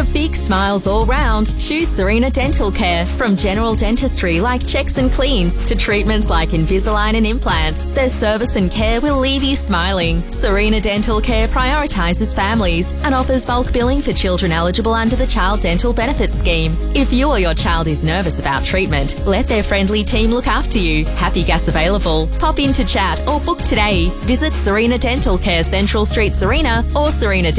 Big smiles all round. Choose Serena Dental Care. From general dentistry like checks and cleans to treatments like Invisalign and implants, their service and care will leave you smiling. Serena Dental Care prioritises families and offers bulk billing for children eligible under the Child Dental Benefits Scheme. If you or your child is nervous about treatment, let their friendly team look after you. Happy gas available. Pop in to chat or book today. Visit Serena Dental Care, Central Street, Serena, or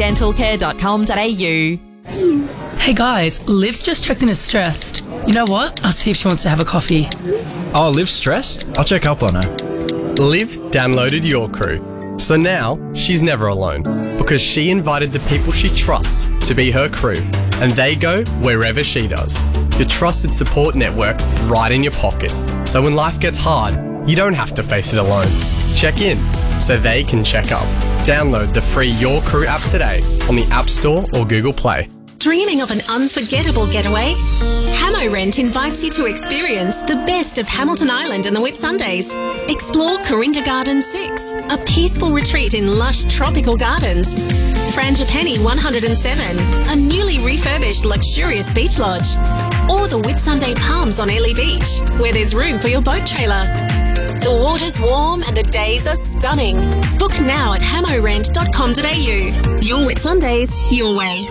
serenadentalcare.com.au. Hey guys, Liv's just checked in as stressed. You know what? I'll see if she wants to have a coffee. Oh, Liv's stressed? I'll check up on her. Liv downloaded Your Crew. So now she's never alone because she invited the people she trusts to be her crew and they go wherever she does. Your trusted support network right in your pocket. So when life gets hard, you don't have to face it alone. Check in so they can check up. Download the free Your Crew app today on the App Store or Google Play. Dreaming of an unforgettable getaway? Hamo Rent invites you to experience the best of Hamilton Island and the Whitsundays. Explore Corinda Gardens 6, a peaceful retreat in lush tropical gardens. Frangipani 107, a newly refurbished luxurious beach lodge. Or the Whitsunday Palms on Airlie Beach, where there's room for your boat trailer. The water's warm and the days are stunning. Book now at hamorent.com.au. Your Whitsundays, your way.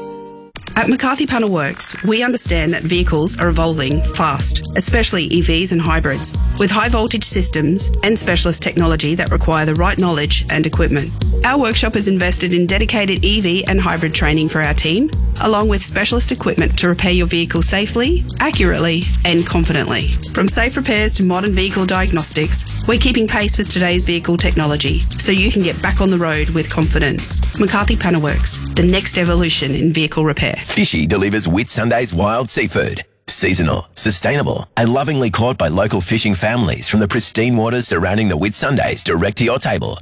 At McCarthy Panel Works, we understand that vehicles are evolving fast, especially EVs and hybrids, with high voltage systems and specialist technology that require the right knowledge and equipment. Our workshop has invested in dedicated EV and hybrid training for our team, along with specialist equipment to repair your vehicle safely, accurately and confidently. From safe repairs to modern vehicle diagnostics, we're keeping pace with today's vehicle technology so you can get back on the road with confidence. McCarthy Panel Works, the next evolution in vehicle repair. Fishy delivers Whitsundays wild seafood. Seasonal, sustainable, and lovingly caught by local fishing families from the pristine waters surrounding the Whitsundays direct to your table.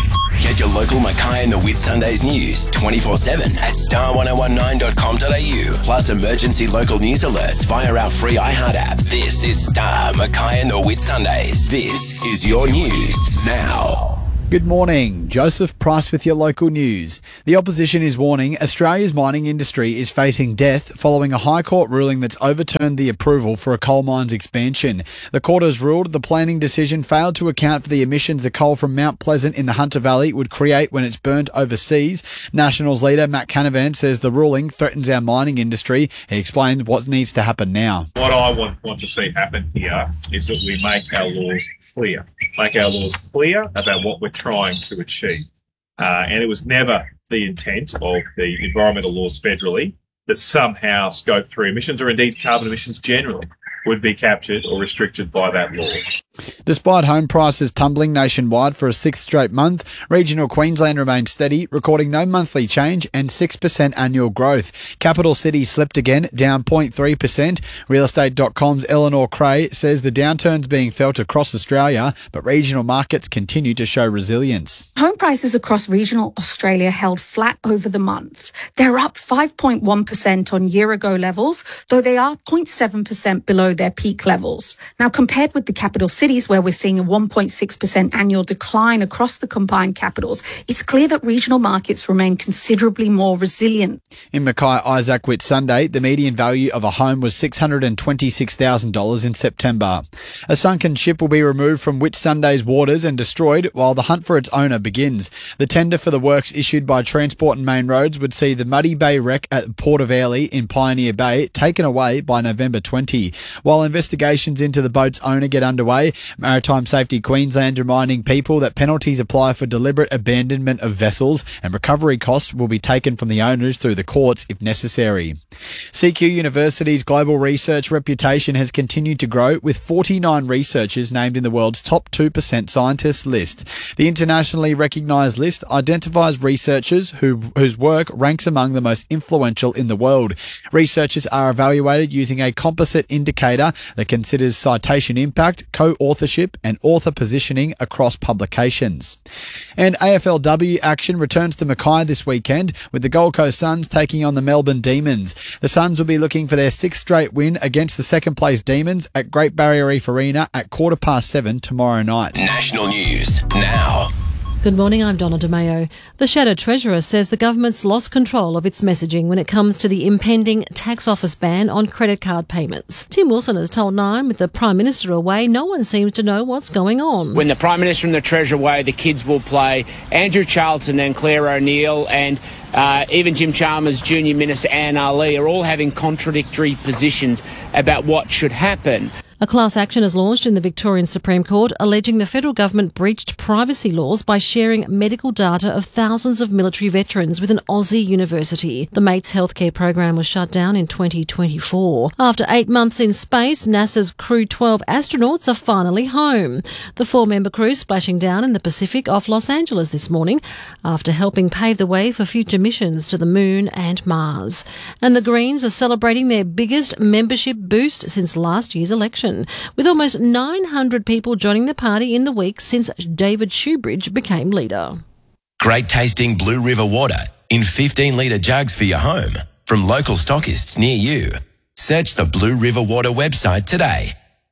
Get your local Mackay and the Whitsundays news 24/7 at star1019.com.au, plus emergency local news alerts via our free iHeart app. This is Star Mackay and the Whitsundays. This is your news now. Good morning. Joseph Price with your local news. The opposition is warning Australia's mining industry is facing death following a High Court ruling that's overturned the approval for a coal mine's expansion. The court has ruled the planning decision failed to account for the emissions the coal from Mount Pleasant in the Hunter Valley would create when it's burnt overseas. Nationals leader Matt Canavan says the ruling threatens our mining industry. He explained what needs to happen now. What I want to see happen here is that we make our laws clear. Make our laws clear about what we're trying to achieve. And it was never the intent of the environmental laws federally that somehow Scope 3 emissions, or indeed carbon emissions generally, would be captured or restricted by that law. Despite home prices tumbling nationwide for a sixth straight month, regional Queensland remained steady, recording no monthly change and 6% annual growth. Capital City slipped again, down 0.3%. Realestate.com's Eleanor Cray says the downturn's being felt across Australia, but regional markets continue to show resilience. Home prices across regional Australia held flat over the month. They're up 5.1% on year-ago levels, though they are 0.7% below their peak levels. Now, compared with the capital cities, where we're seeing a 1.6% annual decline across the combined capitals, it's clear that regional markets remain considerably more resilient. In Mackay Isaac Whitsunday, the median value of a home was $626,000 in September. A sunken ship will be removed from Whitsunday's waters and destroyed while the hunt for its owner begins. The tender for the works issued by Transport and Main Roads would see the Muddy Bay wreck at the Port of Airlie in Pioneer Bay taken away by November 20. While investigations into the boat's owner get underway, Maritime Safety Queensland reminding people that penalties apply for deliberate abandonment of vessels and recovery costs will be taken from the owners through the courts if necessary. CQ University's global research reputation has continued to grow, with 49 researchers named in the world's top 2% scientists list. The internationally recognised list identifies researchers whose work ranks among the most influential in the world. Researchers are evaluated using a composite indicator that considers citation impact, co-authorship and author positioning across publications. And AFLW action returns to Mackay this weekend, with the Gold Coast Suns taking on the Melbourne Demons. The Suns will be looking for their sixth straight win against the second-place Demons at Great Barrier Reef Arena at 7:15 tomorrow night. National news now. Good morning, I'm Donna DeMayo. The Shadow Treasurer says the government's lost control of its messaging when it comes to the impending tax office ban on credit card payments. Tim Wilson has told Nine, with the Prime Minister away, no one seems to know what's going on. When the Prime Minister and the Treasurer away, the kids will play. Andrew Charlton and Claire O'Neill and even Jim Chalmers, Junior Minister Anne Ali are all having contradictory positions about what should happen. A class action is launched in the Victorian Supreme Court alleging the federal government breached privacy laws by sharing medical data of thousands of military veterans with an Aussie university. The Mates healthcare program was shut down in 2024. After 8 months in space, NASA's Crew 12 astronauts are finally home. The 4-member crew splashing down in the Pacific off Los Angeles this morning after helping pave the way for future missions to the Moon and Mars. And the Greens are celebrating their biggest membership boost since last year's election, with almost 900 people joining the party in the week since David Shoebridge became leader. Great tasting Blue River water in 15-litre jugs for your home from local stockists near you. Search the Blue River Water website today.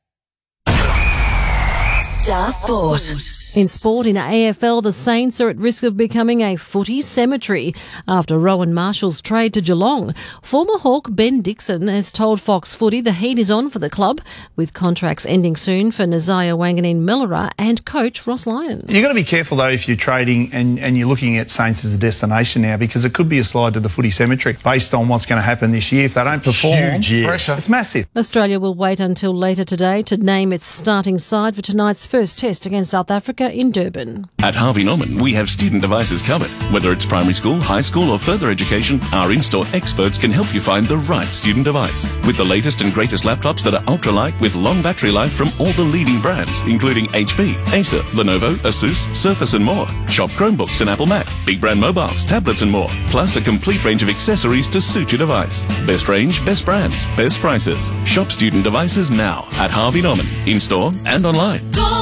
Star Sport. In sport, in AFL, the Saints are at risk of becoming a footy cemetery after Rowan Marshall's trade to Geelong. Former Hawk Ben Dixon has told Fox Footy the heat is on for the club, with contracts ending soon for Nazaya Wanganeen-Milera and coach Ross Lyon. You've got to be careful, though, if you're trading and you're looking at Saints as a destination now, because it could be a slide to the footy cemetery based on what's going to happen this year. If they don't perform, pressure. It's massive. Australia will wait until later today to name its starting side for tonight's first test against South Africa in Durban. At Harvey Norman, we have student devices covered. Whether it's primary school, high school or further education, our in-store experts can help you find the right student device. With the latest and greatest laptops that are ultra-light with long battery life from all the leading brands, including HP, Acer, Lenovo, Asus, Surface and more. Shop Chromebooks and Apple Mac, big brand mobiles, tablets and more. Plus a complete range of accessories to suit your device. Best range, best brands, best prices. Shop student devices now at Harvey Norman, in-store and online.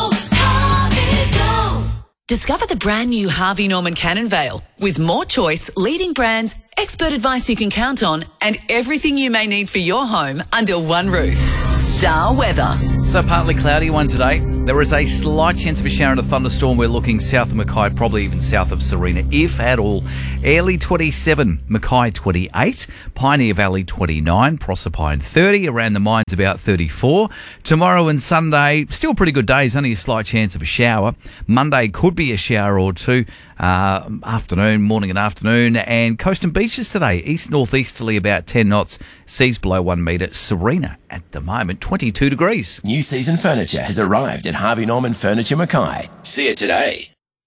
Discover the brand new Harvey Norman Cannon Vale with more choice, leading brands, expert advice you can count on, and everything you may need for your home under one roof. Star weather. So partly cloudy one today. There is a slight chance of a shower and a thunderstorm. We're looking south of Mackay, probably even south of Serena, if at all. Airlie 27, Mackay 28, Pioneer Valley 29, Proserpine 30, around the mines about 34. Tomorrow and Sunday, still pretty good days, only a slight chance of a shower. Monday could be a shower or two, morning and afternoon. And coast and beaches today, east-northeasterly about 10 knots, seas below 1 metre. Serena at the moment, 22 degrees. New season furniture has arrived at Harvey Norman Furniture Mackay. See it today.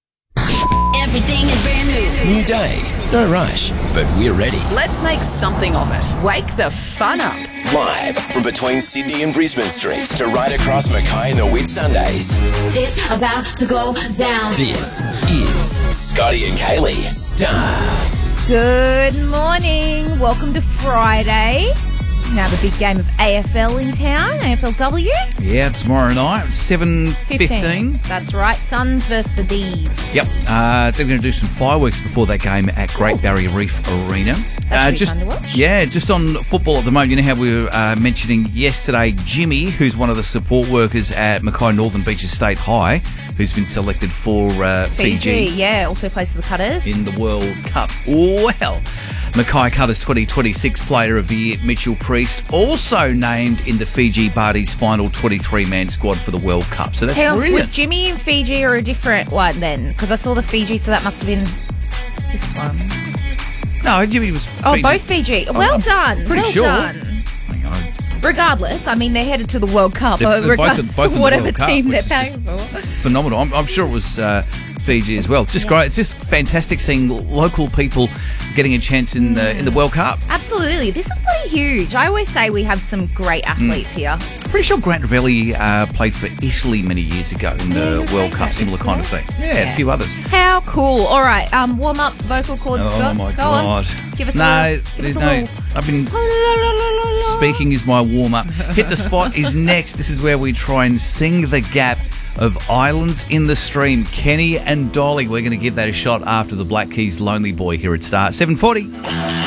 Everything is brand new. New day, no rush, but we're ready. Let's make something of it. Wake the fun up. Live from between Sydney and Brisbane streets to right across Mackay and the Whitsundays. It's about to go down. This is Scotty and Kaylee Star. Good morning. Welcome to Friday. Now the big game of AFL in town, AFLW. Yeah, tomorrow night, 7:15. That's right, Suns versus the D's. Yep, they're going to do some fireworks before that game at Great Barrier Reef Arena. That's fun to watch. Yeah, just on football at the moment, you know how we were mentioning yesterday, Jimmy, who's one of the support workers at Mackay Northern Beaches State High, who's been selected for Fiji. Yeah, also plays for the Cutters. In the World Cup. Well, Mackay Cutters 2026 Player of the Year, Mitchell Priest, also named in the Fiji Bardies final 23-man squad for the World Cup. So that's brilliant. Was Jimmy in Fiji or a different one then? Because I saw the Fiji, so that must have been this one. No, Jimmy was Fiji. Oh, both Fiji. Well done. Pretty well sure. done. Regardless, I mean, they're headed to the World Cup. They're both whatever World Cup, team they're paying for. Phenomenal. I'm sure it was Fiji as well. Just great. It's just fantastic seeing local people getting a chance in the World Cup. Absolutely. This is pretty huge. I always say we have some great athletes here. Pretty sure Grant Ravelli played for Italy many years ago in the World Cup, similar kind of thing. Yeah, a few others. How cool. All right, warm up vocal cords, Scott. Oh my Go God. On. Give us a little. I've been speaking is my warm up. Hit the Spot is next. This is where we try and sing the gap of Islands in the Stream. Kenny and Dolly. We're going to give that a shot after the Black Keys' Lonely Boy here at Star. 7:40.